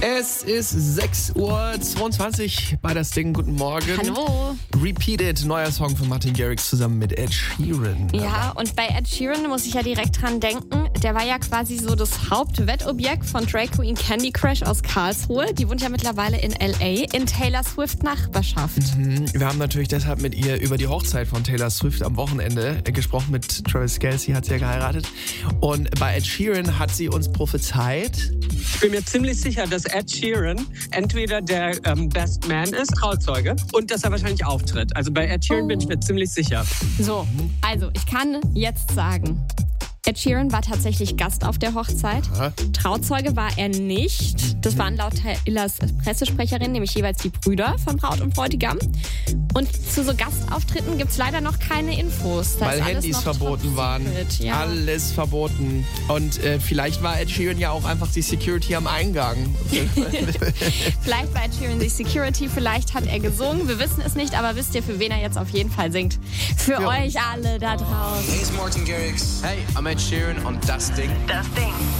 Es ist 6:22 Uhr bei das Ding. Guten Morgen. Hallo. Repeated, neuer Song von Martin Garrix zusammen mit Ed Sheeran. Ja, und bei Ed Sheeran muss ich ja direkt dran denken. Der war ja quasi so das Hauptwettobjekt von Drag Queen Candy Crush aus Karlsruhe. Die wohnt ja mittlerweile in L.A. in Taylor Swift Nachbarschaft. Wir haben natürlich deshalb mit ihr über die Hochzeit von Taylor Swift am Wochenende gesprochen. Mit Travis Kelce hat sie ja geheiratet. Und bei Ed Sheeran hat sie uns prophezeit. Ich bin mir ziemlich sicher, dass Ed Sheeran entweder der Best Man ist, Trauzeuge, und dass er wahrscheinlich auftritt. Also bei Ed Sheeran bin ich mir ziemlich sicher. So, also ich kann jetzt sagen, Ed Sheeran war tatsächlich Gast auf der Hochzeit. Aha. Trauzeuge war er nicht. Das waren laut Illas Pressesprecherin nämlich jeweils die Brüder von Braut und Bräutigam. Und zu so Gastauftritten gibt es leider noch keine Infos. Da Weil ist alles Handys noch verboten top waren. secret, ja. Alles verboten. Und vielleicht war Ed Sheeran ja auch einfach die Security am Eingang. Vielleicht war Ed Sheeran die Security, vielleicht hat er gesungen. Wir wissen es nicht, aber wisst ihr, für wen er jetzt auf jeden Fall singt? Für euch alle da draußen. Hey, it's Martin Garrix. Hey, I'm Ed Sheeran on Das Ding. Das Ding.